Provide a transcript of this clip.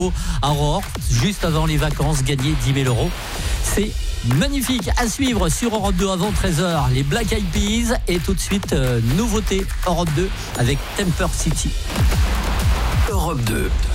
à Rohr, juste avant les vacances, gagner 10 000 euros. C'est magnifique à suivre sur Europe 2 avant 13h. Les Black Eyed Peas et tout de suite, nouveauté Europe 2 avec Temper City. Europe 2.